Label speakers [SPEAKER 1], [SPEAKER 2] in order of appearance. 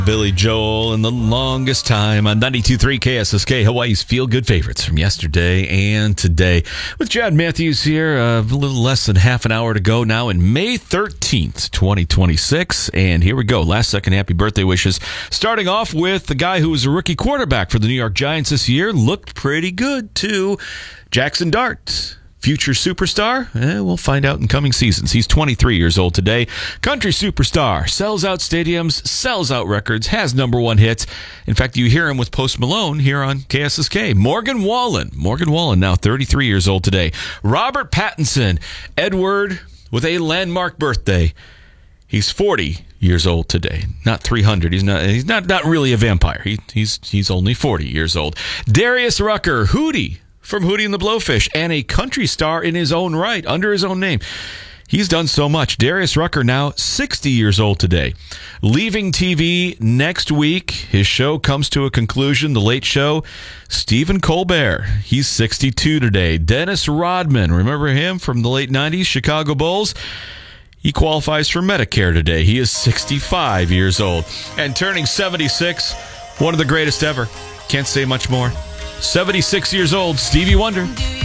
[SPEAKER 1] Billy Joel in the longest time on 92.3 KSSK, Hawaii's feel-good favorites from yesterday and today. With Chad Matthews here, a little less than half an hour to go now in May 13th, 2026. And here we go. Last second happy birthday wishes. Starting off with the guy who was a rookie quarterback for the New York Giants this year. Looked pretty good, too. Jackson Dart. Future superstar? We'll find out in coming seasons. He's 23 years old today. Country superstar. Sells out stadiums, sells out records, has number one hits. In fact, you hear him with Post Malone here on KSSK. Morgan Wallen. Morgan Wallen, now 33 years old today. Robert Pattinson. Edward with a landmark birthday. He's 40 years old today. Not 300. He's not really a vampire. He's only 40 years old. Darius Rucker. Hootie. From Hootie and the Blowfish, and a country star in his own right, under his own name. He's done so much. Darius Rucker, now 60 years old today. Leaving TV next week. His show comes to a conclusion, The Late Show. Stephen Colbert, he's 62 today. Dennis Rodman, remember him from the late 90s, Chicago Bulls? He qualifies for Medicare today. He is 65 years old. And turning 76, one of the greatest ever. Can't say much more. 76 years old, Stevie Wonder.